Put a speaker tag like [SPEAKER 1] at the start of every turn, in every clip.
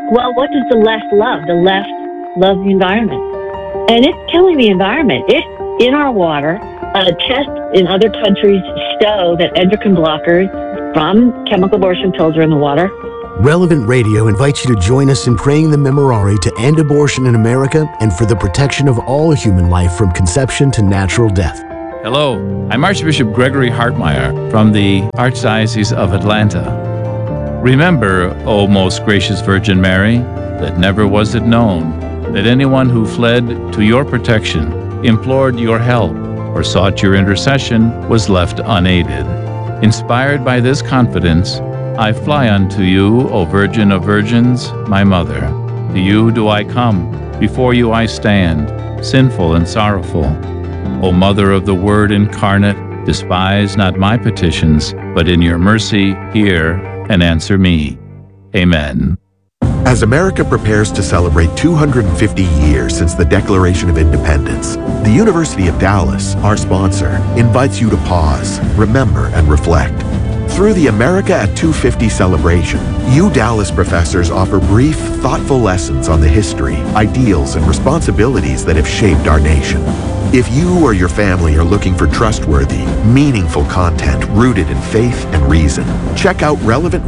[SPEAKER 1] Well, what does the left love? The left loves the environment. And it's killing the environment. It's in our water. Tests in other countries show that endocrine blockers from chemical abortion pills are in the water.
[SPEAKER 2] Relevant Radio invites you to join us in praying the Memorare to end abortion in America and for the protection of all human life from conception to natural death.
[SPEAKER 3] Hello, I'm Archbishop Gregory Hartmeyer from the Archdiocese of Atlanta. Remember, O most gracious Virgin Mary, that never was it known that anyone who fled to your protection, implored your help, or sought your intercession was left unaided. Inspired by this confidence, I fly unto you, O Virgin of Virgins, my Mother. To you do I come, before you I stand, sinful and sorrowful. O Mother of the Word incarnate, despise not my petitions, but in your mercy hear and answer me. Amen.
[SPEAKER 4] As America prepares to celebrate 250 years since the Declaration of Independence, the University of Dallas, our sponsor, invites you to pause, remember, and reflect. Through the America at 250 celebration, Dallas professors offer brief, thoughtful lessons on the history, ideals, and responsibilities that have shaped our nation. If you or your family are looking for trustworthy, meaningful content rooted in faith and reason, check out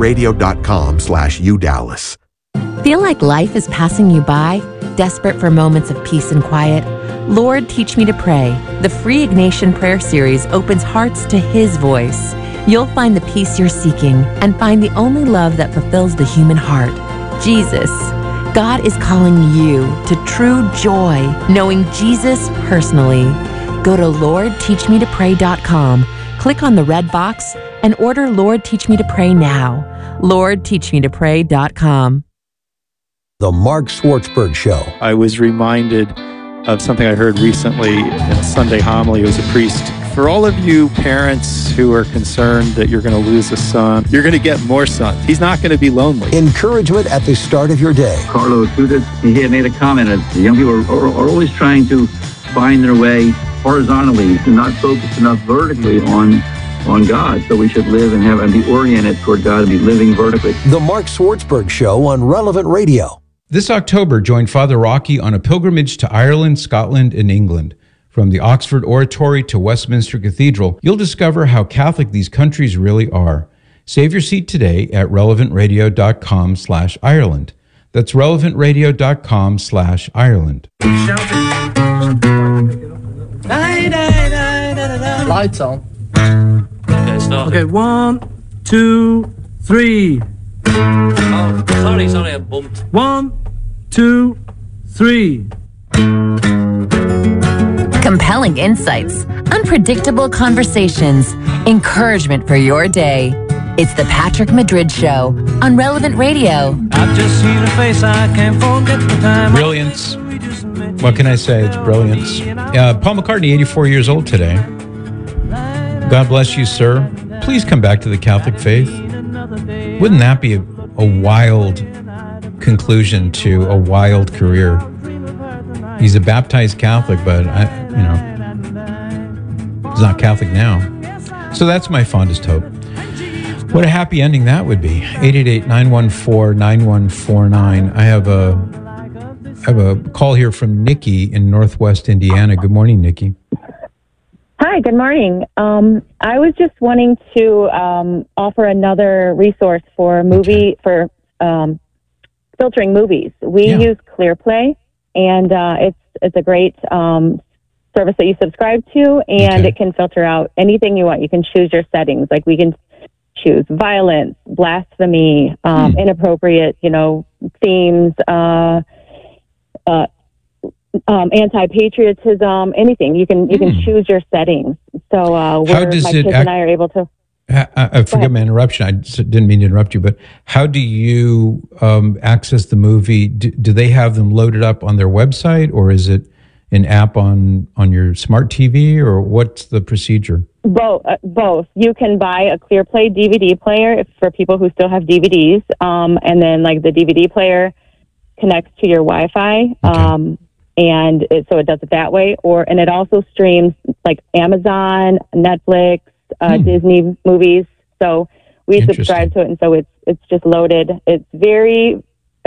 [SPEAKER 4] relevantradio.com/UDallas.
[SPEAKER 5] Feel like life is passing you by? Desperate for moments of peace and quiet? Lord, Teach Me to Pray. The free Ignatian Prayer Series opens hearts to His voice. You'll find the peace you're seeking and find the only love that fulfills the human heart, Jesus. God is calling you to true joy, knowing Jesus personally. Go to LordTeachMeToPray.com, click on the red box, and order Lord Teach Me to Pray now. LordTeachMeToPray.com.
[SPEAKER 6] The Mark Schwartzberg Show.
[SPEAKER 7] I was reminded of something I heard recently in a Sunday homily. It was a priest. For all of you parents who are concerned that you're going to lose a son, you're going to get more sons. He's not going to be lonely.
[SPEAKER 6] Encouragement at the start of your day.
[SPEAKER 8] Carlo Acutis, he had made a comment that young people are always trying to find their way horizontally and not focus enough vertically on God. So we should live and be oriented toward God and be living vertically.
[SPEAKER 6] The Mark Schwartzberg Show on Relevant Radio.
[SPEAKER 9] This October, join Father Rocky on a pilgrimage to Ireland, Scotland, and England. From the Oxford Oratory to Westminster Cathedral, you'll discover how Catholic these countries really are. Save your seat today at relevantradio.com/Ireland. That's relevantradio.com/Ireland.
[SPEAKER 10] Lights on.
[SPEAKER 11] Okay, start.
[SPEAKER 10] Okay, 1, 2, 3.
[SPEAKER 11] Oh, sorry, I bumped.
[SPEAKER 10] 1, 2, 3.
[SPEAKER 5] Compelling insights, unpredictable conversations, encouragement for your day. It's the Patrick Madrid Show on Relevant Radio.
[SPEAKER 10] I've just seen a face I can't forget the time.
[SPEAKER 9] Brilliance. What can I say? It's brilliance. Paul McCartney, 84 years old today. God bless you, sir. Please come back to the Catholic faith. Wouldn't that be a wild conclusion to a wild career? He's a baptized Catholic, but he's not Catholic now. So that's my fondest hope. What a happy ending that would be. 888-914-9149. I have a call here from Nikki in Northwest Indiana. Good morning, Nikki.
[SPEAKER 12] Hi, good morning. I was just wanting to offer another resource for filtering movies. We use ClearPlay, and it's a great service that you subscribe to, and it can filter out anything you want. You can choose your settings. Like we can choose violence, blasphemy, inappropriate, themes, anti-patriotism, anything. You can choose your settings. So my kids and I are able to.
[SPEAKER 9] Forgive my interruption. I didn't mean to interrupt you, but how do you access the movie? Do they have them loaded up on their website, or is it an app on your smart TV, or what's the procedure?
[SPEAKER 12] Both. You can buy a ClearPlay DVD player for people who still have DVDs, and then like the DVD player connects to your Wi-Fi, and so it does it that way. And it also streams like Amazon, Netflix, Disney movies. So we subscribe to it, and so it's just loaded. It's very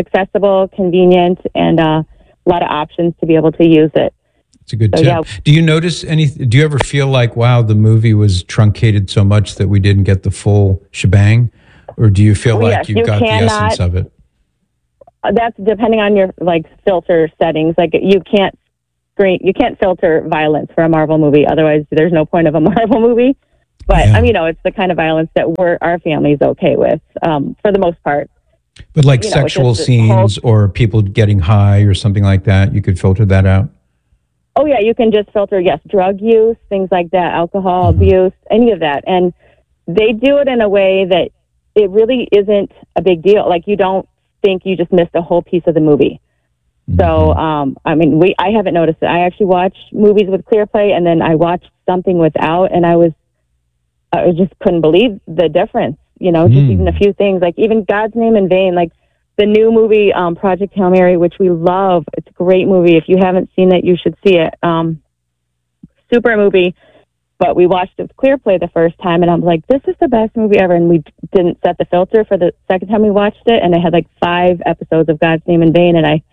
[SPEAKER 12] accessible, convenient, and a lot of options to be able to use it.
[SPEAKER 9] It's a good
[SPEAKER 12] So,
[SPEAKER 9] tip.
[SPEAKER 12] yeah.
[SPEAKER 9] Do you notice do you ever feel like, wow, the movie was truncated so much that we didn't get the full shebang? Or do you feel like
[SPEAKER 12] yes,
[SPEAKER 9] you've
[SPEAKER 12] you
[SPEAKER 9] got the essence of it?
[SPEAKER 12] That's depending on your filter settings. Like you can't filter violence for a Marvel movie. Otherwise, there's no point of a Marvel movie. But it's the kind of violence that our family's okay with for the most part.
[SPEAKER 9] But like sexual scenes or people getting high or something like that, you could filter that out?
[SPEAKER 12] Oh, yeah, you can just filter, drug use, things like that, alcohol abuse, any of that. And they do it in a way that it really isn't a big deal. Like, you don't think you just missed a whole piece of the movie. So, I haven't noticed it. I actually watch movies with ClearPlay, and then I watched something without, and I just couldn't believe the difference. Just even a few things, like even God's Name in Vain, like the new movie, Project Hail Mary, which we love. It's a great movie. If you haven't seen it, you should see it. Super movie. But we watched it with ClearPlay the first time, and I'm like, this is the best movie ever. And we didn't set the filter for the second time we watched it, and it had like 5 episodes of God's Name in Vain, and I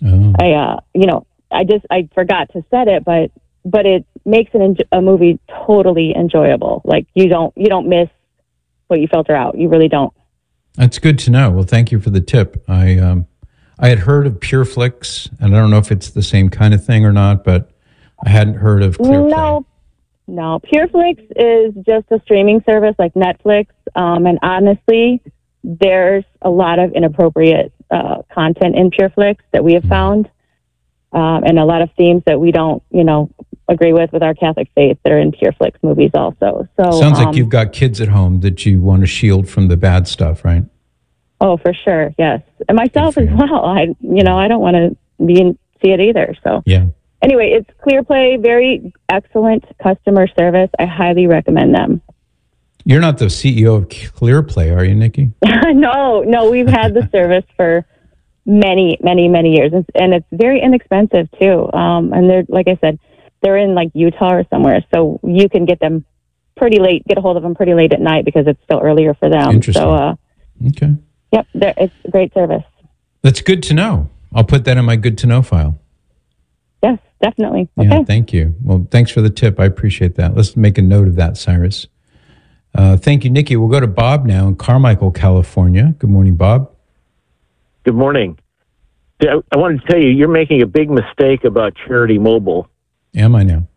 [SPEAKER 12] forgot to set it, but it makes a movie totally enjoyable. Like you don't miss what you filter out. You really don't.
[SPEAKER 9] That's good to know. Well, thank you for the tip. I had heard of PureFlix, and I don't know if it's the same kind of thing or not, but I hadn't heard of ClearPlay.
[SPEAKER 12] No. PureFlix is just a streaming service like Netflix, and honestly, there's a lot of inappropriate content in PureFlix that we have found, and a lot of themes that we don't, agree with our Catholic faith that are in PureFlix movies also. So
[SPEAKER 9] sounds like you've got kids at home that you want to shield from the bad stuff, right?
[SPEAKER 12] Oh, for sure, yes, and myself as well. I don't want to see it either. So
[SPEAKER 9] yeah.
[SPEAKER 12] Anyway, it's ClearPlay, very excellent customer service. I highly recommend them.
[SPEAKER 9] You're not the CEO of ClearPlay, are you, Nikki?
[SPEAKER 12] No, we've had the service for many, many, many years, and it's very inexpensive too. And they're, like I said, they're in like Utah or somewhere, so you can get them pretty late, get a hold of them pretty late at night because it's still earlier for them.
[SPEAKER 9] Interesting.
[SPEAKER 12] So,
[SPEAKER 9] okay.
[SPEAKER 12] Yep, it's a great service.
[SPEAKER 9] That's good to know. I'll put that in my good to know file.
[SPEAKER 12] Yes, definitely.
[SPEAKER 9] Yeah,
[SPEAKER 12] Okay.
[SPEAKER 9] thank you. Well, thanks for the tip. I appreciate that. Let's make a note of that, Cyrus. Thank you, Nikki. We'll go to Bob now in Carmichael, California. Good morning, Bob.
[SPEAKER 13] Good morning. I wanted to tell you, you're making a big mistake about Charity Mobile.
[SPEAKER 9] Am I now?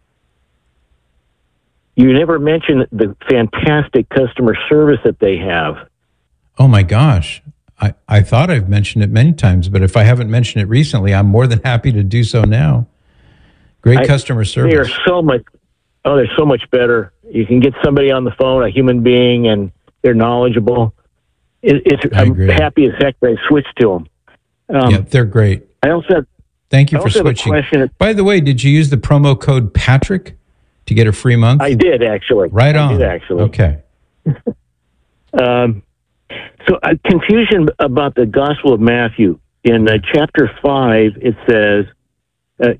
[SPEAKER 13] You never mentioned the fantastic customer service that they have.
[SPEAKER 9] Oh, my gosh. I thought I've mentioned it many times, but if I haven't mentioned it recently, I'm more than happy to do so now. Great customer service.
[SPEAKER 13] They are they're so much better. You can get somebody on the phone, a human being, and they're knowledgeable. I'm happy as heck they switched to them.
[SPEAKER 9] Yeah, they're great. Thank you for switching. By the way, did you use the promo code Patrick to get a free month?
[SPEAKER 13] I did, actually.
[SPEAKER 9] Right on.
[SPEAKER 13] I did, actually.
[SPEAKER 9] Okay.
[SPEAKER 13] So confusion about the Gospel of Matthew. In chapter 5, it says,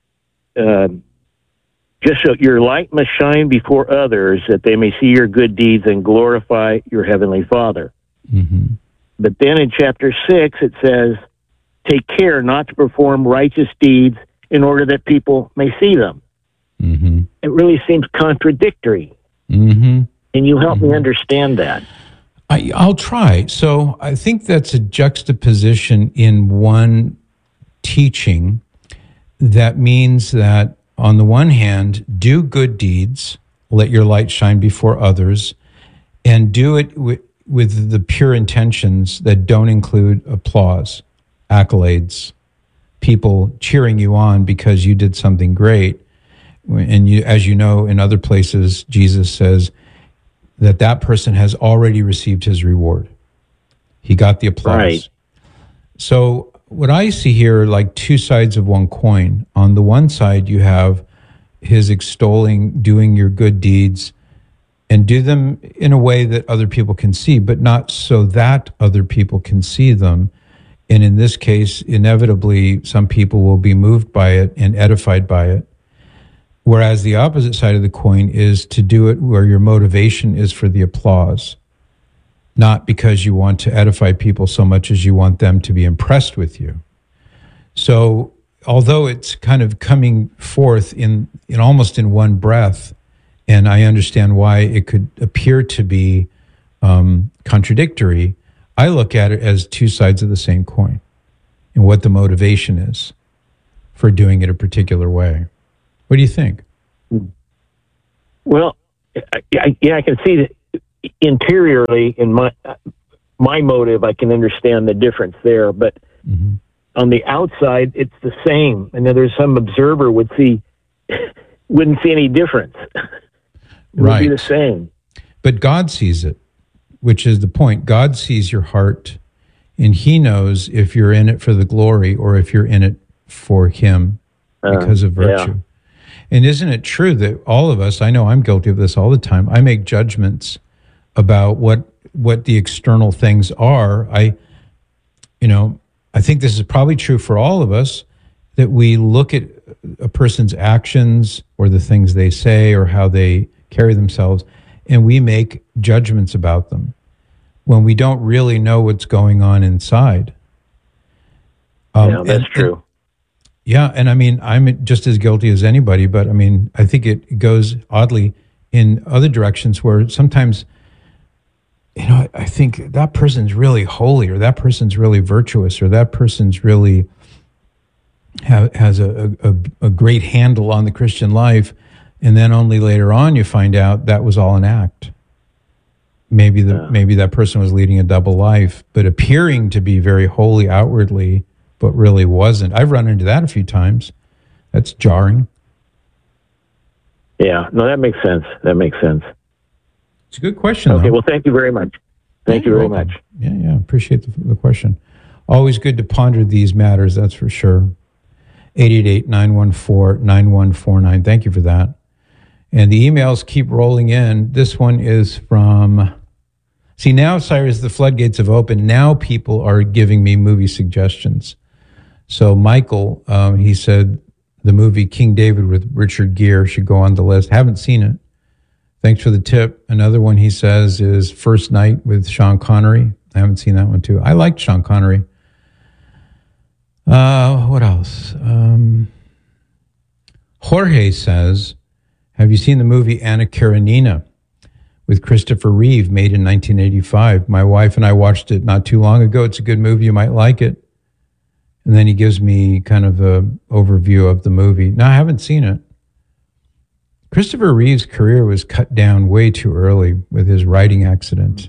[SPEAKER 13] just so your light must shine before others that they may see your good deeds and glorify your heavenly Father.
[SPEAKER 9] Mm-hmm.
[SPEAKER 13] But then in chapter 6, it says, take care not to perform righteous deeds in order that people may see them.
[SPEAKER 9] Mm-hmm.
[SPEAKER 13] It really seems contradictory.
[SPEAKER 9] Mm-hmm.
[SPEAKER 13] Can you help me understand that?
[SPEAKER 9] I'll try. So I think that's a juxtaposition in one teaching that means that on the one hand, do good deeds, let your light shine before others, and do it with the pure intentions that don't include applause, accolades, people cheering you on because you did something great. And as you know, in other places, Jesus says that person has already received his reward. He got the applause.
[SPEAKER 13] Right.
[SPEAKER 9] So what I see here are like two sides of one coin. On the one side, you have his extolling, doing your good deeds, and do them in a way that other people can see, but not so that other people can see them. And in this case, inevitably, some people will be moved by it and edified by it. Whereas the opposite side of the coin is to do it where your motivation is for the applause. not because you want to edify people so much as you want them to be impressed with you. So although it's kind of coming forth in almost in one breath, and I understand why it could appear to be contradictory, I look at it as two sides of the same coin and what the motivation is for doing it a particular way. What do you think?
[SPEAKER 13] Well, I can see that interiorly in my motive, I can understand the difference there, but on the outside, it's the same. And then there's some observer wouldn't see any difference. It would be the same.
[SPEAKER 9] But God sees it, which is the point. God sees your heart, and he knows if you're in it for the glory or if you're in it for him because of virtue. Yeah. And isn't it true that all of us, I know I'm guilty of this all the time, I make judgments about what the external things are. I think this is probably true for all of us, that we look at a person's actions or the things they say or how they carry themselves, and we make judgments about them when we don't really know what's going on inside.
[SPEAKER 13] That's true.
[SPEAKER 9] And I mean, I'm just as guilty as anybody, but I mean, I think it goes oddly in other directions where sometimes, I think that person's really holy, or that person's really virtuous, or that person's really has a great handle on the Christian life. And then only later on you find out that was all an act. Maybe that person was leading a double life, but appearing to be very holy outwardly, but really wasn't. I've run into that a few times. That's jarring.
[SPEAKER 13] Yeah, no, that makes sense.
[SPEAKER 9] It's a good question.
[SPEAKER 13] Okay,
[SPEAKER 9] though.
[SPEAKER 13] well, thank you very much. Thank you very much.
[SPEAKER 9] Yeah, appreciate the question. Always good to ponder these matters, that's for sure. 888-914-9149. Thank you for that. And the emails keep rolling in. This one is from... See, now, Cyrus, the floodgates have opened. Now people are giving me movie suggestions. So Michael, he said the movie King David with Richard Gere should go on the list. Haven't seen it. Thanks for the tip. Another one he says is First Night with Sean Connery. I haven't seen that one too. I liked Sean Connery. What else? Jorge says, have you seen the movie Anna Karenina with Christopher Reeve, made in 1985? My wife and I watched it not too long ago. It's a good movie. You might like it. And then he gives me kind of an overview of the movie. No, I haven't seen it. Christopher Reeve's career was cut down way too early with his writing accident.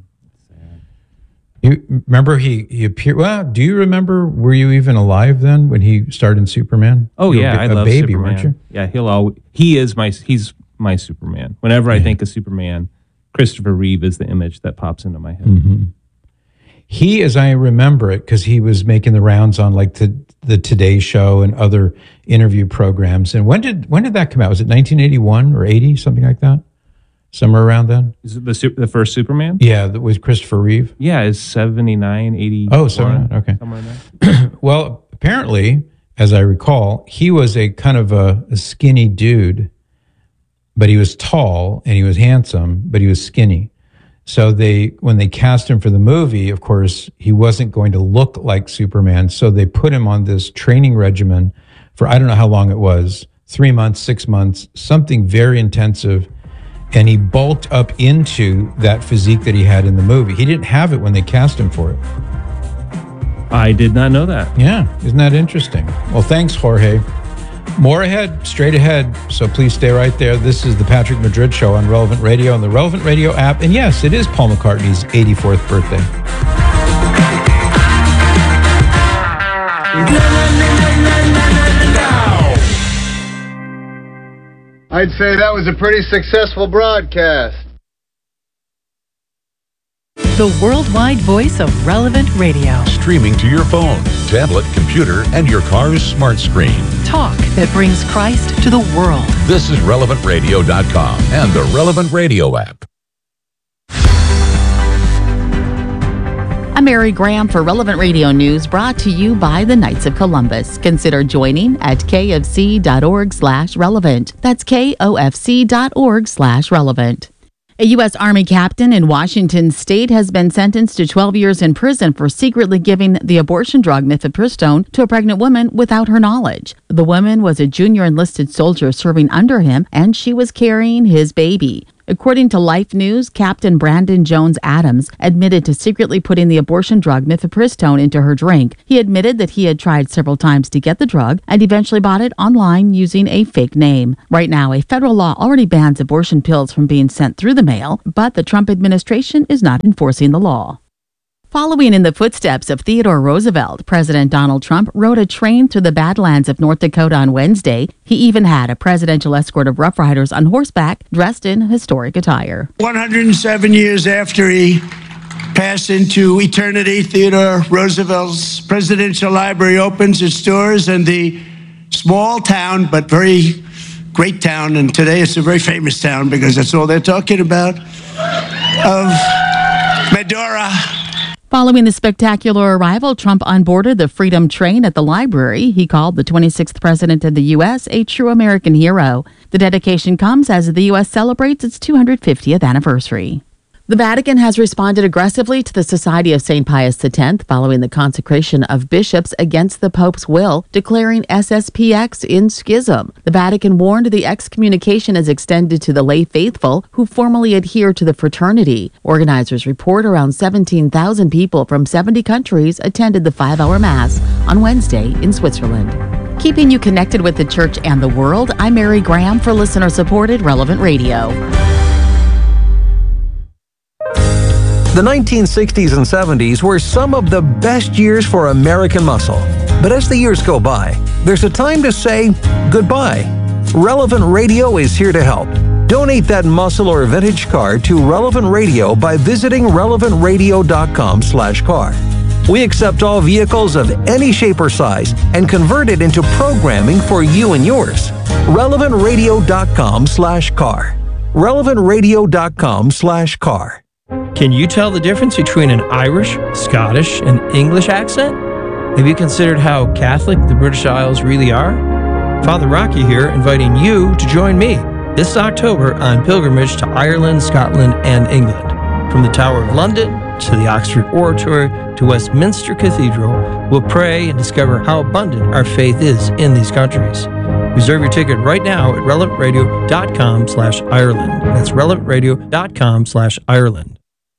[SPEAKER 9] You remember he appeared? Well, do you remember? Were you even alive then when he starred in Superman?
[SPEAKER 14] Oh yeah, I love
[SPEAKER 9] baby,
[SPEAKER 14] Superman.
[SPEAKER 9] Weren't you?
[SPEAKER 14] Yeah, he's my Superman. Whenever I think of Superman, Christopher Reeve is the image that pops into my head.
[SPEAKER 9] Mm-hmm. He, as I remember it, because he was making the rounds on like the Today Show and other interview programs. And when did that come out? Was it 1981 or 80, something like that? Somewhere around then?
[SPEAKER 14] Is it the first Superman?
[SPEAKER 9] Yeah, that was Christopher Reeve.
[SPEAKER 14] Yeah, it's 79, 80.
[SPEAKER 9] Oh, 79, okay.
[SPEAKER 14] Somewhere in there.
[SPEAKER 9] Well, apparently, as I recall, he was a kind of a skinny dude, but he was tall and he was handsome, but he was skinny. So when they cast him for the movie, of course, he wasn't going to look like Superman. So they put him on this training regimen for, I don't know how long it was, 3 months, 6 months, something very intensive. And he bulked up into that physique that he had in the movie. He didn't have it when they cast him for it.
[SPEAKER 14] I did not know that.
[SPEAKER 9] Yeah, isn't that interesting? Well, thanks, Jorge. More ahead, straight ahead, so please stay right there. This is the Patrick Madrid Show on Relevant Radio and the Relevant Radio app. And yes, it is Paul McCartney's 84th birthday.
[SPEAKER 15] I'd say that was a pretty successful broadcast.
[SPEAKER 16] The worldwide voice of Relevant Radio.
[SPEAKER 17] Streaming to your phone, tablet, computer, and your car's smart screen.
[SPEAKER 16] Talk that brings Christ to the world.
[SPEAKER 17] This is RelevantRadio.com and the Relevant Radio app.
[SPEAKER 18] I'm Mary Graham for Relevant Radio News, brought to you by the Knights of Columbus. Consider joining at kfc.org/relevant. That's kofc.org/relevant. A U.S. Army captain in Washington state has been sentenced to 12 years in prison for secretly giving the abortion drug mifepristone to a pregnant woman without her knowledge. The woman was a junior enlisted soldier serving under him, and she was carrying his baby. According to Life News, Captain Brandon Jones Adams admitted to secretly putting the abortion drug mifepristone into her drink. He admitted that he had tried several times to get the drug and eventually bought it online using a fake name. Right now, a federal law already bans abortion pills from being sent through the mail, but the Trump administration is not enforcing the law. Following in the footsteps of Theodore Roosevelt, President Donald Trump rode a train through the Badlands of North Dakota on Wednesday. He even had a presidential escort of Rough Riders on horseback dressed in historic attire.
[SPEAKER 19] 107 years after he passed into eternity, Theodore Roosevelt's Presidential Library opens its doors in the small town, but very great town, and today it's a very famous town because that's all they're talking about, of Medora.
[SPEAKER 18] Following the spectacular arrival, Trump onboarded the Freedom Train at the library. He called the 26th president of the U.S. a true American hero. The dedication comes as the U.S. celebrates its 250th anniversary. The Vatican has responded aggressively to the Society of St. Pius X following the consecration of bishops against the Pope's will, declaring SSPX in schism. The Vatican warned the excommunication is extended to the lay faithful who formally adhere to the fraternity. Organizers report around 17,000 people from 70 countries attended the 5-hour Mass on Wednesday in Switzerland. Keeping you connected with the church and the world, I'm Mary Graham for listener-supported Relevant Radio.
[SPEAKER 6] The 1960s and 70s were some of the best years for American muscle. But as the years go by, there's a time to say goodbye. Relevant Radio is here to help. Donate that muscle or vintage car to Relevant Radio by visiting relevantradio.com/car. We accept all vehicles of any shape or size and convert it into programming for you and yours. relevantradio.com/car. relevantradio.com/car.
[SPEAKER 20] Can you tell the difference between an Irish, Scottish, and English accent? Have you considered how Catholic the British Isles really are? Father Rocky here, inviting you to join me this October on pilgrimage to Ireland, Scotland, and England. From the Tower of London to the Oxford Oratory to Westminster Cathedral, we'll pray and discover how abundant our faith is in these countries. Reserve your ticket right now at relevantradio.com/Ireland. That's relevantradio.com/Ireland.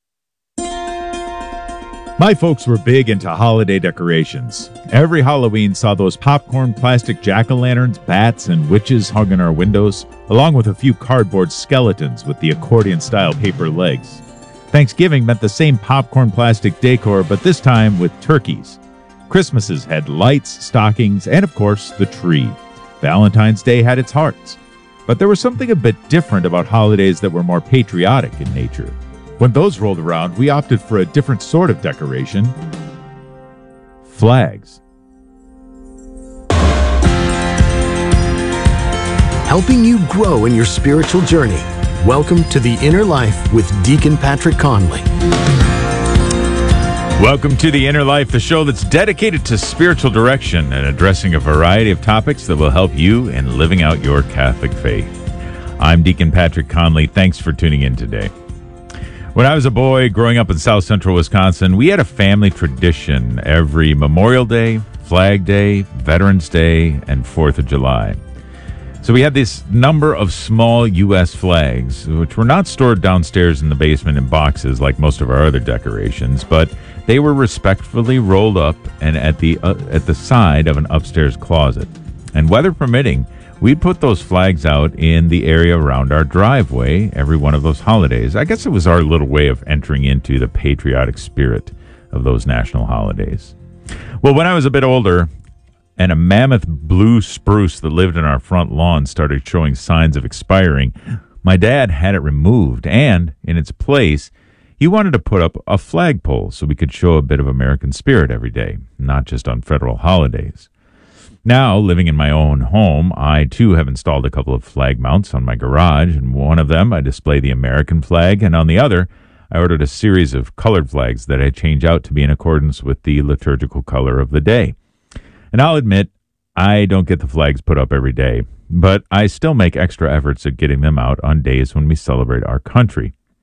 [SPEAKER 21] My folks were big into holiday decorations. Every Halloween saw those popcorn plastic jack-o'-lanterns, bats, and witches hung in our windows, along with a few cardboard skeletons with the accordion-style paper legs. Thanksgiving meant the same popcorn plastic decor, but this time with turkeys. Christmases had lights, stockings, and of course, the tree. Valentine's Day had its hearts. But there was something a bit different about holidays that were more patriotic in nature. When those rolled around, we opted for a different sort of decoration: flags.
[SPEAKER 2] Helping you grow in your spiritual journey. Welcome to The Inner Life with Deacon Patrick Conley.
[SPEAKER 3] Welcome to The Inner Life, the show that's dedicated to spiritual direction and addressing a variety of topics that will help you in living out your Catholic faith. I'm Deacon Patrick Conley. Thanks for tuning in today. When I was a boy growing up in South Central Wisconsin, we had a family tradition every Memorial Day, Flag Day, Veterans Day, and 4th of July. So we had this number of small U.S. flags, which were not stored downstairs in the basement in boxes like most of our other decorations, but they were respectfully rolled up and at the side of an upstairs closet. And weather permitting, we'd put those flags out in the area around our driveway every one of those holidays. I guess it was our little way of entering into the patriotic spirit of those national holidays. Well, when I was a bit older and a mammoth blue spruce that lived in our front lawn started showing signs of expiring, my dad had it removed, and in its place, he wanted to put up a flagpole so we could show a bit of American spirit every day, not just on federal holidays. Now, living in my own home, I too have installed a couple of flag mounts on my garage. In one of them, I display the American flag, and on the other, I ordered a series of colored flags that I change out to be in accordance with the liturgical color of the day. And I'll admit, I don't get the flags put up every day, but I still make extra efforts at getting them out on days when we celebrate our country.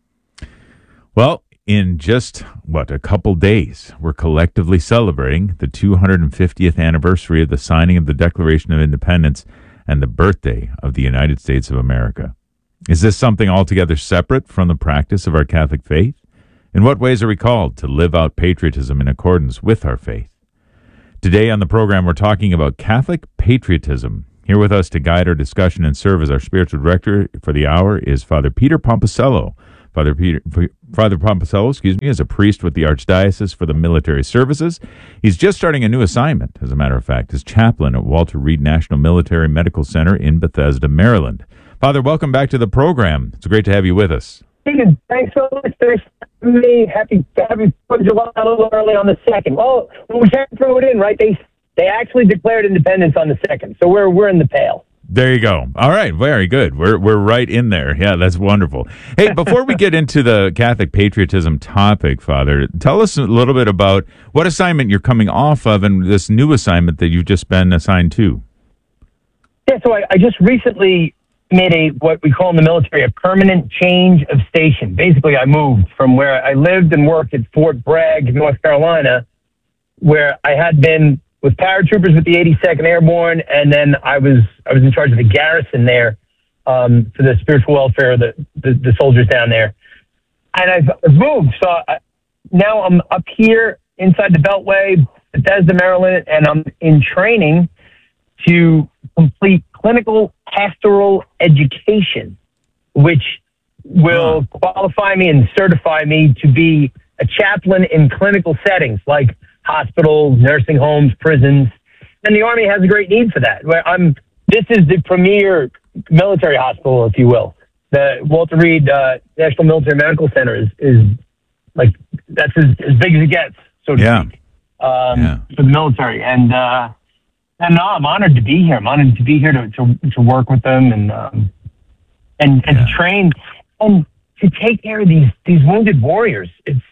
[SPEAKER 21] Well, in just, a couple days, we're collectively celebrating the 250th anniversary of the signing of the Declaration of Independence and the birthday of the United States of America. Is this something altogether separate from the practice of our Catholic faith? In what ways are we called to live out patriotism in accordance with our faith? Today on the program, we're talking about Catholic patriotism. Here with us to guide our discussion and serve as our spiritual director for the hour is Father Peter Pomposello. Father Pomposello, is a priest with the Archdiocese for the Military Services. He's just starting a new assignment, as a matter of fact, as chaplain at Walter Reed National Military Medical Center in Bethesda, Maryland. Father, welcome back to the program. It's great to have you with us.
[SPEAKER 13] Stephen, thanks so much. Thanks for me. Happy 4th of July a little early on the 2nd. Well, we can't throw it in, right? They actually declared independence on the 2nd, so we're in the pale.
[SPEAKER 21] There you go. All right, very good. We're right in there. Yeah, that's wonderful. Hey, before we get into the Catholic patriotism topic, Father, tell us a little bit about what assignment you're coming off of and this new assignment that you've just been assigned to.
[SPEAKER 13] Yeah, so I just recently made what we call in the military a permanent change of station. Basically, I moved from where I lived and worked at Fort Bragg, North Carolina, where I had been with paratroopers with the 82nd Airborne, and then I was in charge of the garrison there for the spiritual welfare of the soldiers down there. And I've moved, so now I'm up here inside the Beltway, Bethesda, Maryland, and I'm in training to complete clinical pastoral education, which will qualify me and certify me to be a chaplain in clinical settings like hospitals, nursing homes, prisons. And the Army has a great need for that. This is the premier military hospital, if you will. The Walter Reed National Military Medical Center is like, that's as big as it gets, so to speak, for the military. And no, I'm honored to be here. I'm honored to be here to work with them and to train and to take care of these wounded warriors.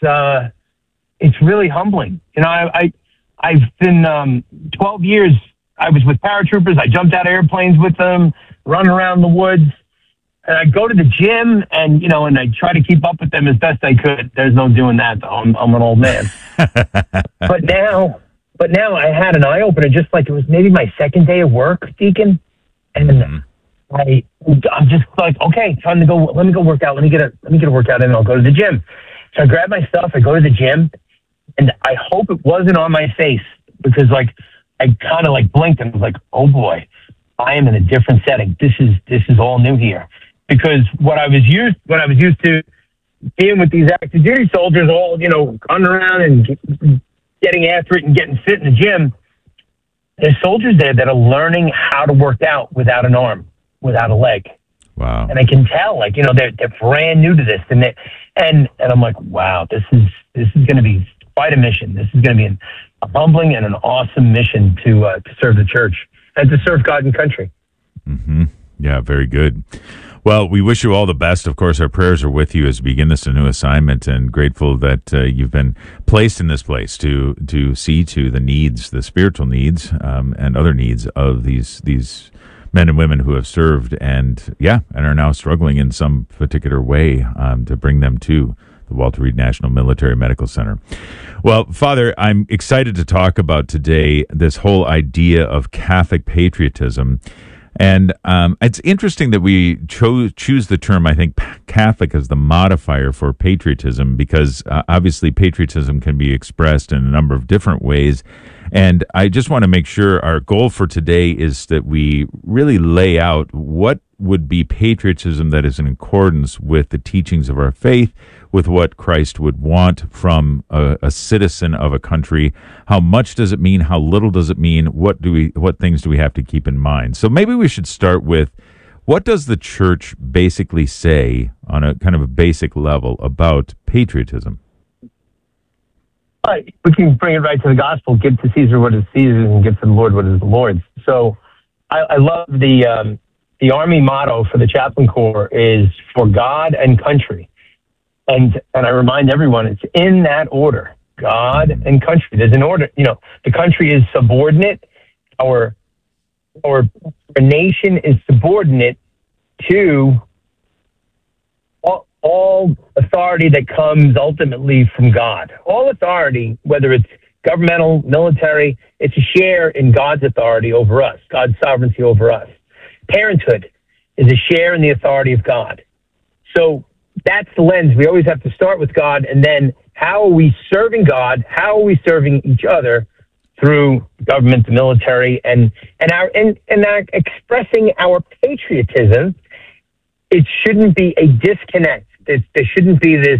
[SPEAKER 13] It's really humbling. You know, I've been 12 years. I was with paratroopers. I jumped out of airplanes with them, run around the woods, and I go to the gym and I try to keep up with them as best I could. There's no doing that though. I'm an old man. But now I had an eye opener, just like it was maybe my second day of work, Deacon, and I'm just like, okay, time to go. Let me go work out. Let me get a workout in, and I'll go to the gym. So I grab my stuff. I go to the gym. And I hope it wasn't on my face because, I kind of blinked and was like, "Oh boy, I am in a different setting. This is all new here." Because what I was used to being with these active duty soldiers, all running around and getting after it and getting fit in the gym. There's soldiers there that are learning how to work out without an arm, without a leg.
[SPEAKER 21] Wow!
[SPEAKER 13] And I can tell, they're brand new to this, and I'm like, wow, this is going to be quite a mission. This is going to be a humbling and an awesome mission to serve the church and to serve God and country.
[SPEAKER 21] Mm-hmm. Yeah, very good. Well, we wish you all the best. Of course, our prayers are with you as you begin this new assignment, and grateful that you've been placed in this place to see to the needs, the spiritual needs, and other needs of these men and women who have served and are now struggling in some particular way to bring them to the Walter Reed National Military Medical Center. Well, Father, I'm excited to talk about today this whole idea of Catholic patriotism. And it's interesting that we choose the term, I think, Catholic as the modifier for patriotism, because obviously patriotism can be expressed in a number of different ways. And I just want to make sure our goal for today is that we really lay out what would be patriotism that is in accordance with the teachings of our faith, with what Christ would want from a citizen of a country. How much does it mean? How little does it mean? What things do we have to keep in mind? So maybe we should start with, what does the church basically say on a kind of a basic level about patriotism?
[SPEAKER 13] We can bring it right to the gospel. Give to Caesar what is Caesar's and give to the Lord what is the Lord's. So I love the Army motto for the Chaplain Corps is for God and country. And I remind everyone, it's in that order, God and country. There's an order, the country is subordinate. Our nation is subordinate to
[SPEAKER 1] all authority that comes ultimately from God. All authority, whether it's governmental, military, it's a share in God's authority over us, God's sovereignty over us. Parenthood is a share in the authority of God. So that's the lens. We always have to start with God, and then how are we serving God? How are we serving each other through government, the military, and our expressing our patriotism? It shouldn't be a disconnect. There shouldn't be this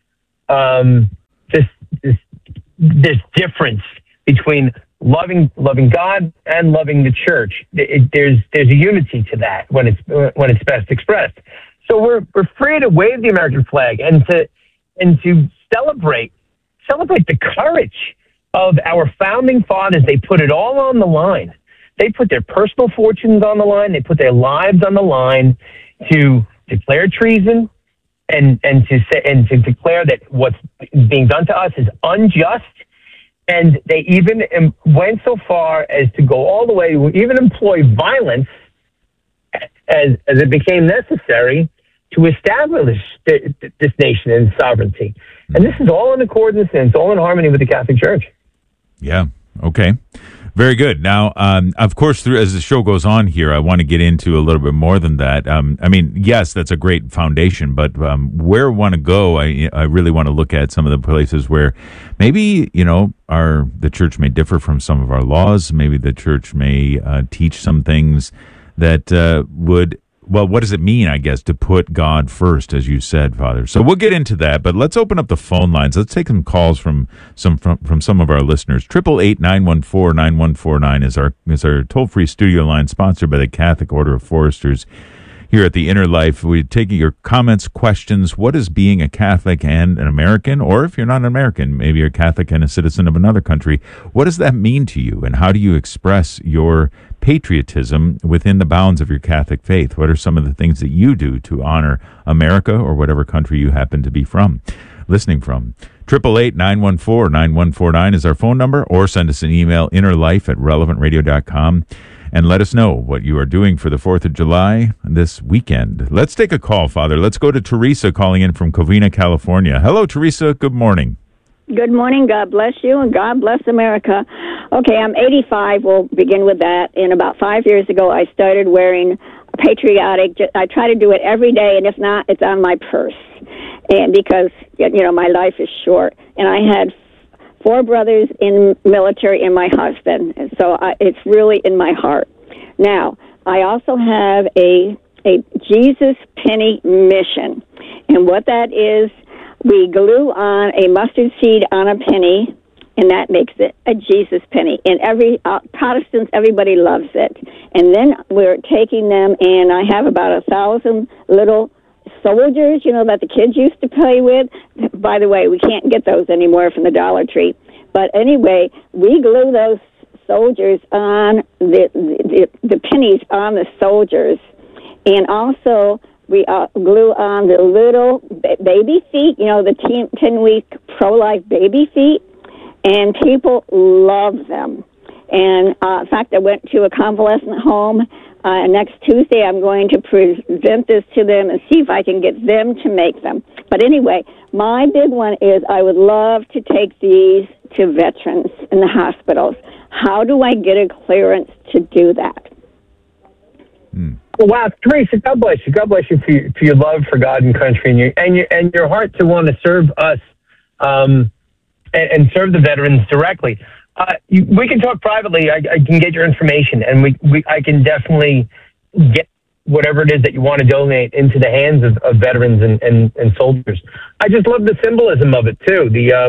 [SPEAKER 1] difference between loving God and loving the church. There's a unity to that when it's best expressed. So we're free to wave the American flag and to celebrate the courage of our founding fathers. They put it all on the line. They put their personal fortunes on the line. They put their lives on the line to declare treason and to declare that what's being done to us is unjust. And they even went so far as to go all the way, even employ violence as it became necessary to establish this nation and sovereignty. And this is all in accordance and it's all in harmony with the Catholic Church.
[SPEAKER 21] Yeah. Okay. Very good. Now, of course, as the show goes on here, I want to get into a little bit more than that. I mean, yes, that's a great foundation, but where I want to go, I really want to look at some of the places where maybe, the church may differ from some of our laws. Maybe the church may teach some things that what does it mean, I guess, to put God first, as you said, Father? So we'll get into that, but let's open up the phone lines. Let's take some calls from some of our listeners. 888-914-9149 is our toll-free studio line, sponsored by the Catholic Order of Foresters here at the Inner Life. We're taking your comments, questions. What is being a Catholic and an American? Or if you're not an American, maybe you're a Catholic and a citizen of another country. What does that mean to you? And how do you express your patriotism within the bounds of your Catholic faith? What are some of the things that you do to honor America or whatever country you happen to be listening from? 888-914-9149 is our phone number, or send us an email, innerlife@relevantradio.com, and let us know what you are doing for the 4th of July this weekend. Let's take a call, Father. Let's go to Teresa calling in from Covina, California. Hello, Teresa. Good morning.
[SPEAKER 22] Good morning. God bless you, and God bless America. Okay, I'm 85. We'll begin with that. And about 5 years ago, I started wearing patriotic. I try to do it every day, and if not, it's on my purse. And because, my life is short. And I had 4 brothers in military and my husband. And so it's really in my heart. Now, I also have a Jesus Penny mission. And what that is, we glue on a mustard seed on a penny, and that makes it a Jesus penny. And Protestants, everybody loves it. And then we're taking them, and I have about 1,000 little soldiers, that the kids used to play with. By the way, we can't get those anymore from the Dollar Tree. But anyway, we glue those soldiers on the pennies on the soldiers, and also we glue on the little baby feet, the 10-week pro-life baby feet, and people love them. And in fact, I went to a convalescent home. Next Tuesday, I'm going to present this to them and see if I can get them to make them. But anyway, my big one is I would love to take these to veterans in the hospitals. How do I get a clearance to do that?
[SPEAKER 1] Well, wow, Teresa, God bless you. God bless you for your love for God and country, and your heart to want to serve us and serve the veterans directly. We can talk privately. I can get your information, and I can definitely get whatever it is that you want to donate into the hands of veterans and soldiers. I just love the symbolism of it too.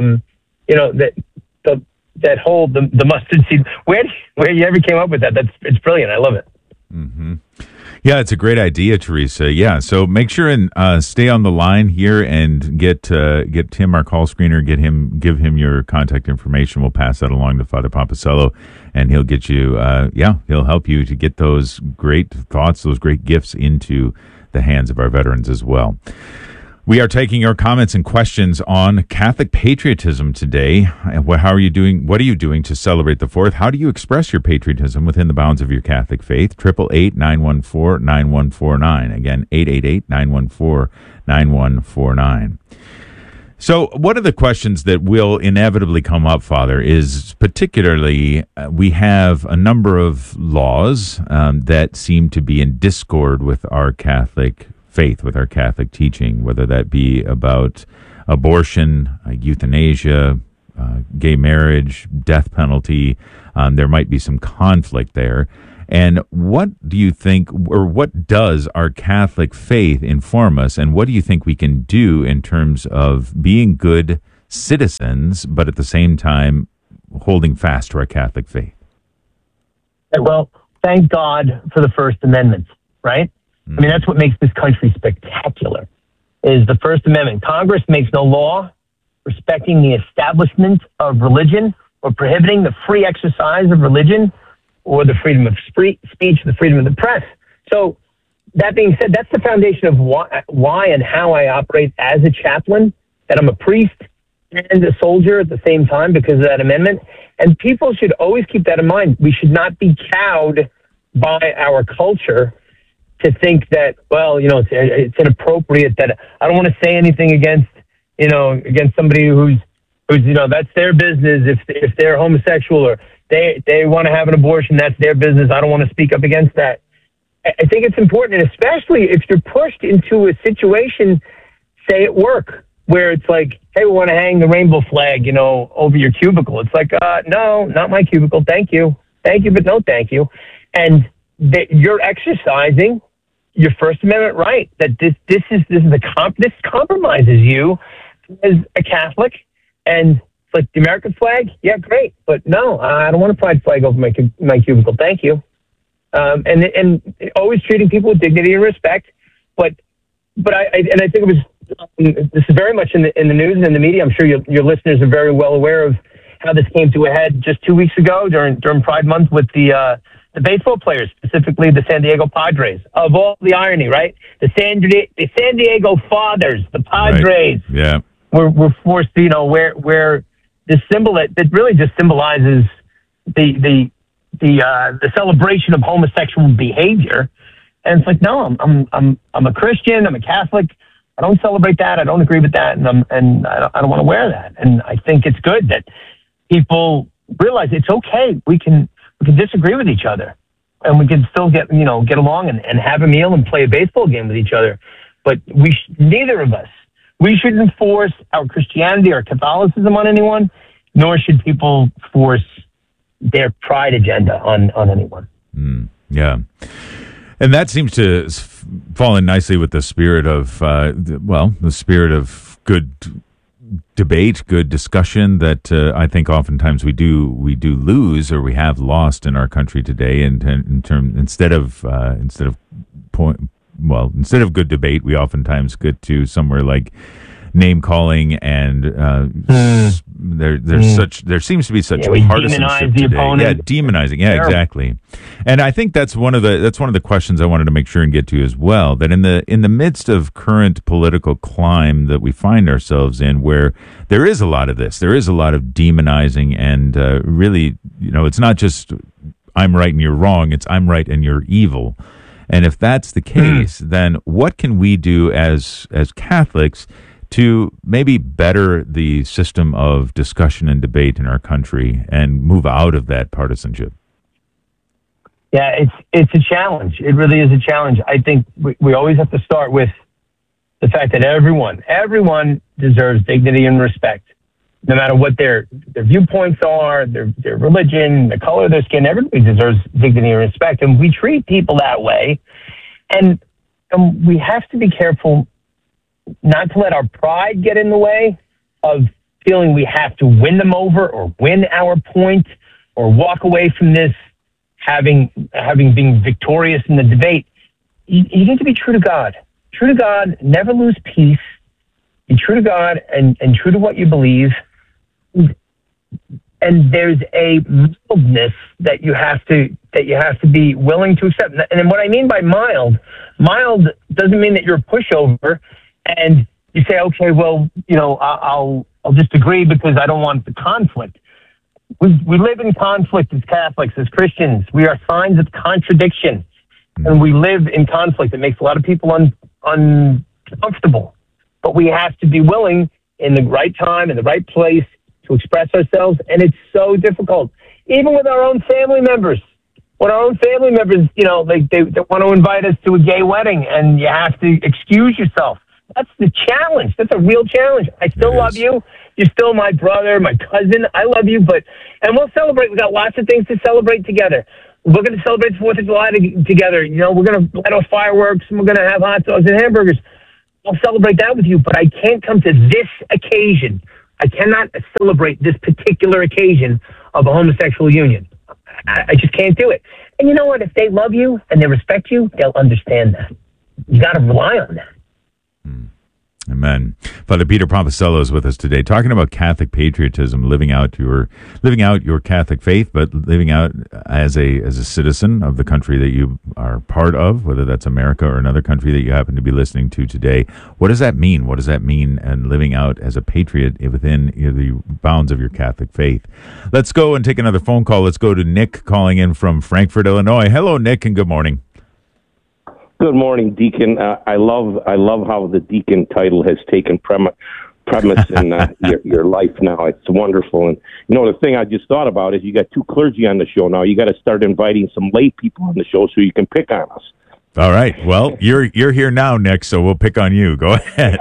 [SPEAKER 1] That whole the mustard seed. Where you ever came up with that? It's brilliant. I love it.
[SPEAKER 21] Mm-hmm. Yeah, it's a great idea, Teresa. Yeah, so make sure and stay on the line here and get Tim, our call screener, give him your contact information. We'll pass that along to Father Pompasello, and he'll get you. He'll help you to get those great thoughts, those great gifts into the hands of our veterans as well. We are taking your comments and questions on Catholic patriotism today. How are you doing? What are you doing to celebrate the 4th? How do you express your patriotism within the bounds of your Catholic faith? 888-914-9149. Again, 888-914-9149. So one of the questions that will inevitably come up, Father, is particularly we have a number of laws that seem to be in discord with our Catholic faith, with our Catholic teaching, whether that be about abortion, euthanasia, gay marriage, death penalty. There might be some conflict there. And what do you think, or what does our Catholic faith inform us, and what do you think we can do in terms of being good citizens, but at the same time holding fast to our Catholic faith?
[SPEAKER 1] Well, thank God for the First Amendment, right? I mean, that's what makes this country spectacular, is the First Amendment. Congress makes no law respecting the establishment of religion or prohibiting the free exercise of religion or the freedom of speech, the freedom of the press. So that being said, that's the foundation of why and how I operate as a chaplain, that I'm a priest and a soldier at the same time because of that amendment. And people should always keep that in mind. We should not be cowed by our culture to think that, well, it's inappropriate, that I don't want to say anything against somebody who's that's their business. If they're homosexual or they want to have an abortion, that's their business. I don't want to speak up against that. I think it's important, and especially if you're pushed into a situation, say at work, where it's like, hey, we want to hang the rainbow flag, over your cubicle. It's like, no, not my cubicle. Thank you, but no, thank you. And you're exercising your First Amendment right. That this compromises you as a Catholic, and it's like the American flag. Yeah, great, but no, I don't want a pride flag over my cubicle. Thank you. And always treating people with dignity and respect. But I think it was. This is very much in the news and in the media. I'm sure your listeners are very well aware of how this came to a head just 2 weeks ago during Pride Month with the baseball players, specifically the San Diego Padres. Of all the irony, right? The San Diego Fathers, the Padres,
[SPEAKER 21] right. Yeah,
[SPEAKER 1] were forced to, where this symbol that really just symbolizes the celebration of homosexual behavior, and it's like, no, I'm a Christian, I'm a Catholic. I don't celebrate that. I don't agree with that, and I don't want to wear that. And I think it's good that people realize it's okay. We can disagree with each other, and we can still get along and have a meal and play a baseball game with each other. But neither of us, we shouldn't force our Christianity or Catholicism on anyone, nor should people force their pride agenda on anyone.
[SPEAKER 21] Yeah. And that seems to fall in nicely with the spirit of, the spirit of good debate, good discussion that I think oftentimes we do lose, or we have lost in our country today. And instead of good debate, we oftentimes get to somewhere like name calling, and there seems to be such partisanship today. Demonizing. Yeah, exactly. And I think that's one of the questions I wanted to make sure and get to as well. That in the midst of current political climate that we find ourselves in, where there is a lot of this, there is a lot of demonizing, and really, it's not just I'm right and you're wrong; it's I'm right and you're evil. And if that's the case, then what can we do as Catholics to maybe better the system of discussion and debate in our country and move out of that partisanship?
[SPEAKER 1] Yeah, it's a challenge. It really is a challenge. I think we always have to start with the fact that everyone deserves dignity and respect, no matter what their viewpoints are, their religion, the color of their skin. Everybody deserves dignity and respect, and we treat people that way. And we have to be careful not to let our pride get in the way of feeling we have to win them over or win our point or walk away from this having been victorious in the debate. You need to be true to God. True to God, never lose peace. Be true to God and true to what you believe. And there's a mildness that you have to be willing to accept. And what I mean by mild doesn't mean that you're a pushover and you say, okay, well, I'll just agree because I don't want the conflict. We live in conflict as Catholics, as Christians. We are signs of contradiction, and we live in conflict. It makes a lot of people uncomfortable. But we have to be willing in the right time, in the right place, to express ourselves, and it's so difficult. Even with our own family members. When our own family members, they want to invite us to a gay wedding, and you have to excuse yourself. That's the challenge. That's a real challenge. I still love you. You're still my brother, my cousin. I love you, and we'll celebrate. We've got lots of things to celebrate together. We're going to celebrate the 4th of July together. We're going to light off fireworks, and we're going to have hot dogs and hamburgers. I'll celebrate that with you, but I can't come to this occasion. I cannot celebrate this particular occasion of a homosexual union. I just can't do it. And you know what? If they love you and they respect you, they'll understand that. You got to rely on that.
[SPEAKER 21] Amen. Father Peter Pomposello is with us today, talking about Catholic patriotism, living out your Catholic faith, but living out as a citizen of the country that you are part of, whether that's America or another country that you happen to be listening to today. What does that mean? What does that mean? And living out as a patriot within the bounds of your Catholic faith. Let's go and take another phone call. Let's go to Nick calling in from Frankfort, Illinois. Hello, Nick, and good morning.
[SPEAKER 4] Good morning, Deacon. I love how the Deacon title has taken premise in your life now. It's wonderful. And, the thing I just thought about is you got two clergy on the show now. You got to start inviting some lay people on the show so you can pick on us.
[SPEAKER 21] All right. Well, you're here now, Nick, so we'll pick on you. Go ahead.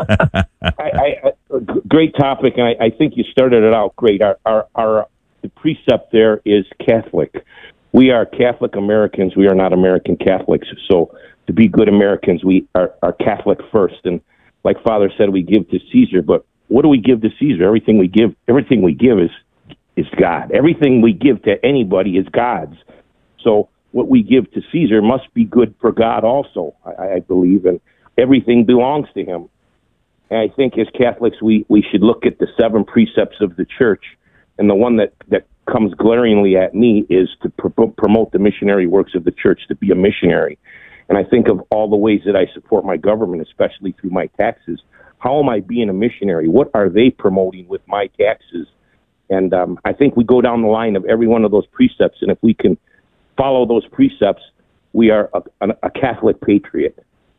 [SPEAKER 4] Great topic, and I think you started it out great. The precept there is Catholic. We are Catholic Americans. We are not American Catholics. So to be good Americans, we are Catholic first. And like Father said, we give to Caesar. But what do we give to Caesar? Everything we give is God. Everything we give to anybody is God's. So what we give to Caesar must be good for God also, I believe. And everything belongs to him. And I think as Catholics, we should look at the 7 precepts of the church. And the one that comes glaringly at me is to promote the missionary works of the church, to be a missionary. And I think of all the ways that I support my government, especially through my taxes. How am I being a missionary? What are they promoting with my taxes? And I think we go down the line of every one of those precepts, and if we can follow those precepts, we are a Catholic patriot.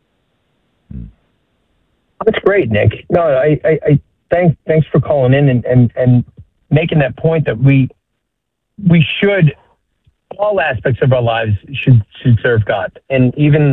[SPEAKER 1] That's great, Nick. No, I thanks for calling in and making that point that we should, all aspects of our lives should serve God, and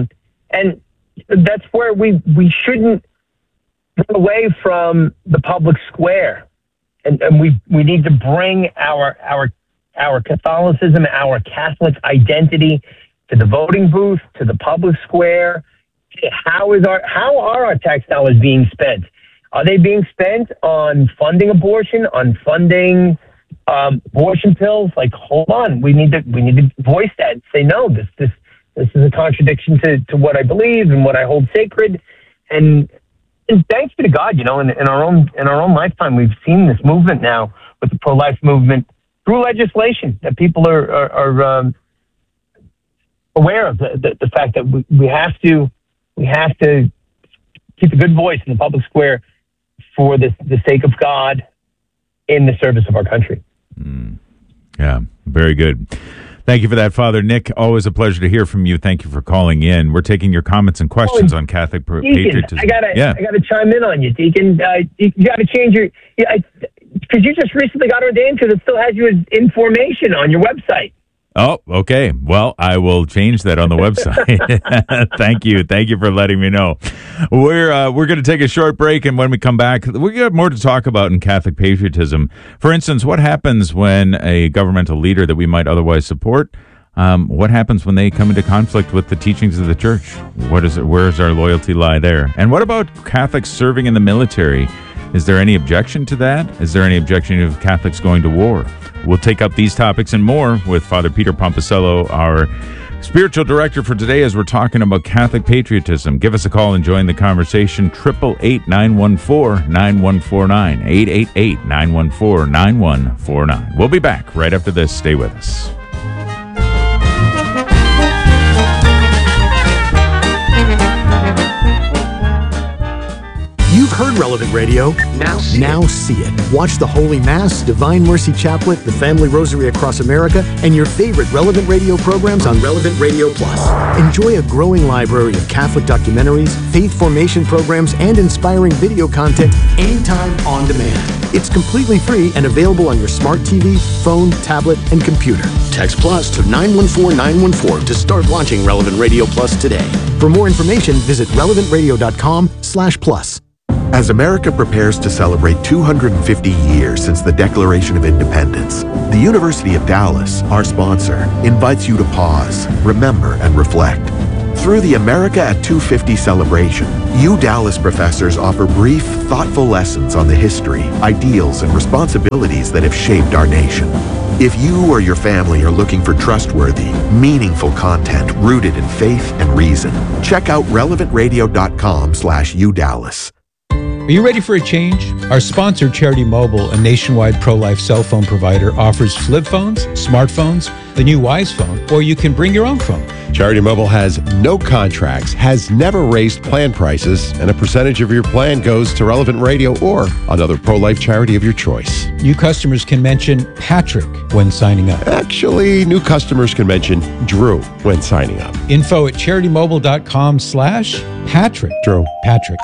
[SPEAKER 1] that's where we shouldn't run away from the public square, and we need to bring our Catholicism, our Catholic identity to the voting booth, to the public square. How are our tax dollars being spent? Are they being spent on funding abortion, on funding abortion pills? Like, hold on, we need to voice that and say, no, this is a contradiction to what I believe and what I hold sacred. And thanks be to God, in our own lifetime, we've seen this movement now with the pro-life movement through legislation that people are aware of the fact that we have to keep a good voice in the public square for the sake of God in the service of our country.
[SPEAKER 21] Yeah, very good. Thank you for that, Father Nick. Always a pleasure to hear from you. Thank you for calling in. We're taking your comments and questions on Catholic patriotism.
[SPEAKER 1] I gotta chime in on you, Deacon. You gotta change your, because you just recently got ordained, because it still has you in formation on your website.
[SPEAKER 21] Oh, okay. Well, I will change that on the website. Thank you. Thank you for letting me know. We're going to take a short break, and when we come back, we got more to talk about in Catholic patriotism. For instance, what happens when a governmental leader that we might otherwise support, what happens when they come into conflict with the teachings of the church? Where does our loyalty lie there? And what about Catholics serving in the military? Is there any objection to that? Is there any objection to Catholics going to war? We'll take up these topics and more with Father Peter Pomposello, our spiritual director for today, as we're talking about Catholic patriotism. Give us a call and join the conversation. 888-914-9149. 888-914-9149. We'll be back right after this. Stay with us.
[SPEAKER 6] You
[SPEAKER 2] heard Relevant Radio. Now see it. Watch the Holy Mass, Divine Mercy Chaplet, the Family Rosary Across America, and your favorite Relevant Radio programs on Relevant Radio Plus. Enjoy a growing library of Catholic documentaries, faith formation programs, and inspiring video content anytime on demand. It's completely free and available on your smart TV, phone, tablet, and computer. Text Plus to 914914 to start launching Relevant Radio Plus today. For more information, visit relevantradio.com/plus.
[SPEAKER 7] As America prepares to celebrate 250 years since the Declaration of Independence, the University of Dallas, our sponsor, invites you to pause, remember, and reflect. Through the America at 250 celebration, Dallas professors offer brief, thoughtful lessons on the history, ideals, and responsibilities that have shaped our nation. If you or your family are looking for trustworthy, meaningful content rooted in faith and reason, check out relevantradio.com/UDallas.
[SPEAKER 9] Are you ready for a change? Our sponsor, Charity Mobile, a nationwide pro-life cell phone provider, offers flip phones, smartphones, the new Wise phone, or you can bring your own phone.
[SPEAKER 8] Charity Mobile has no contracts, has never raised plan prices, and a percentage of your plan goes to Relevant Radio or another pro-life charity of your choice.
[SPEAKER 9] New customers can mention Patrick when signing up.
[SPEAKER 8] Actually, new customers can mention Drew when signing up.
[SPEAKER 9] Info at CharityMobile.com/Patrick.
[SPEAKER 8] Drew.
[SPEAKER 9] Patrick.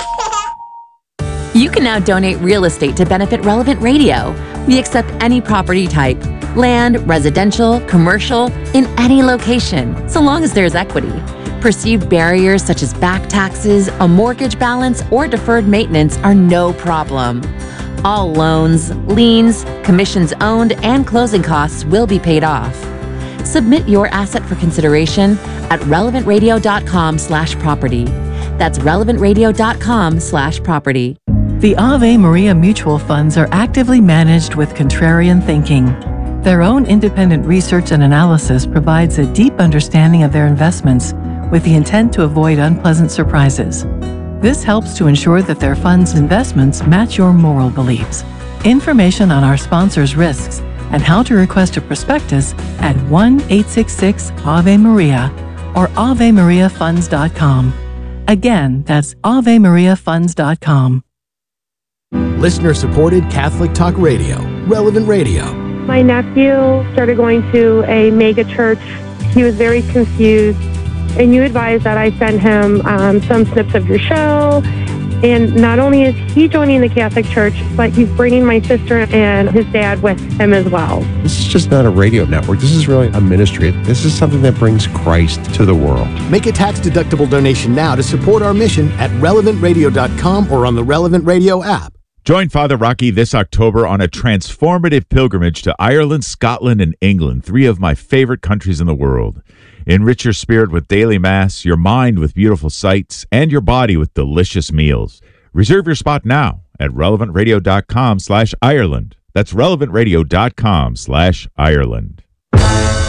[SPEAKER 5] You can now donate real estate to benefit Relevant Radio. We accept any property type, land, residential, commercial, in any location, so long as there's equity. Perceived barriers such as back taxes, a mortgage balance, or deferred maintenance are no problem. All loans, liens, commissions owned, and closing costs will be paid off. Submit your asset for consideration at relevantradio.com/property. That's relevantradio.com/property.
[SPEAKER 16] The Ave Maria mutual funds are actively managed with contrarian thinking. Their own independent research and analysis provides a deep understanding of their investments with the intent to avoid unpleasant surprises. This helps to ensure that their funds' investments match your moral beliefs. Information on our sponsors' risks and how to request a prospectus at 1-866-AVE-MARIA or AveMariaFunds.com. Again, that's AveMariaFunds.com.
[SPEAKER 2] Listener-supported Catholic Talk Radio, Relevant Radio.
[SPEAKER 23] My nephew started going to a mega church. He was very confused, and you advised that I send him some snips of your show. And not only is he joining the Catholic Church, but he's bringing my sister and his dad with him as well.
[SPEAKER 8] This is just not a radio network. This is really a ministry. This is something that brings Christ to the world.
[SPEAKER 2] Make a tax-deductible donation now to support our mission at relevantradio.com or on the Relevant Radio app.
[SPEAKER 21] Join Father Rocky this October on a transformative pilgrimage to Ireland, Scotland, and England, 3 of my favorite countries in the world. Enrich your spirit with daily mass, your mind with beautiful sights, and your body with delicious meals. Reserve your spot now at relevantradio.com/Ireland. That's relevantradio.com/Ireland.